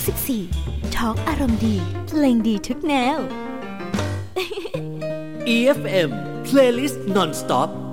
94 ทอล์กอารมณ์ดีเพลงดีทุกแนว EFM Playlist Non-Stop